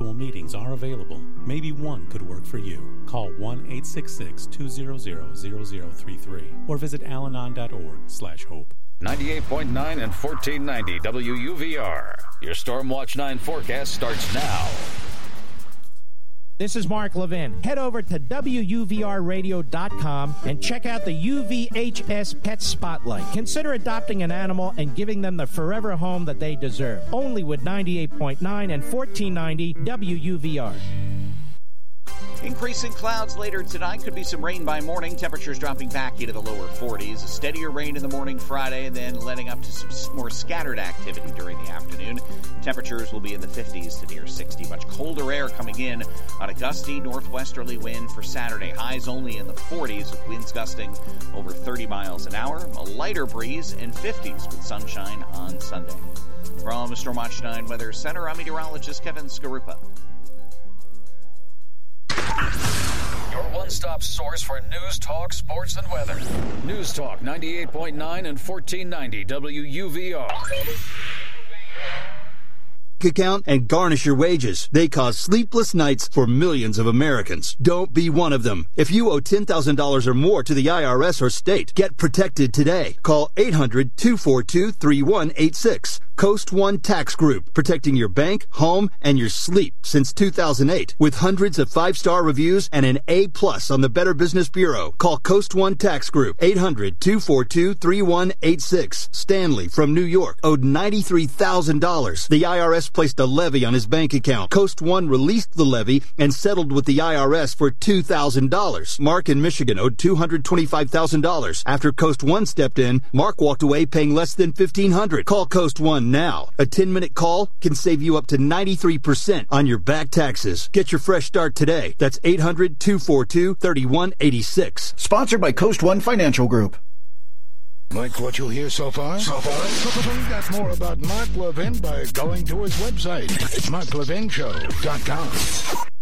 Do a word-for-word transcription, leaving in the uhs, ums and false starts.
virtual meetings are available. Maybe one could work for you. Call one eight six six, two hundred, zero zero three three or visit alanon dot org slash hope. ninety-eight point nine and fourteen ninety W U V R. Your Stormwatch nine forecast starts now. This is Mark Levin. Head over to W U V R radio dot com and check out the U V H S Pet Spotlight. Consider adopting an animal and giving them the forever home that they deserve. Only with ninety-eight point nine and fourteen ninety W U V R. Increasing clouds later tonight. Could be some rain by morning. Temperatures dropping back into the lower forties. A steadier rain in the morning Friday, and then letting up to some more scattered activity during the afternoon. Temperatures will be in the fifties to near sixty. Much colder air coming in on a gusty northwesterly wind for Saturday. Highs only in the forties with winds gusting over thirty miles an hour. A lighter breeze in fifties with sunshine on Sunday. From the Stormwatch nine Weather Center, I'm meteorologist Kevin Skarupa. Your one-stop source for news, talk, sports, and weather. News Talk ninety-eight point nine and fourteen ninety W U V R. Account and garnish your wages. They cause sleepless nights for millions of Americans. Don't be one of them. If you owe ten thousand dollars or more to the I R S or state, get protected today. Call eight hundred, two four two, three one eight six. Coast One Tax Group, protecting your bank, home, and your sleep since two thousand eight. With hundreds of five-star reviews and an A plus on the Better Business Bureau. Call Coast One Tax Group, eight hundred, two four two, three one eight six. Stanley from New York owed ninety-three thousand dollars. The I R S placed a levy on his bank account. Coast One released the levy and settled with the I R S for two thousand dollars. Mark in Michigan owed two hundred twenty-five thousand dollars. After Coast One stepped in, Mark walked away paying less than fifteen hundred dollars. Call Coast One now. A ten-minute call can save you up to ninety-three percent on your back taxes. Get your fresh start today. That's eight hundred, two four two, three one eight six. Sponsored by Coast One Financial Group. Like what you hear so far? So far? Find out more about Mark Levin by going to his website. It's mark levin show dot com.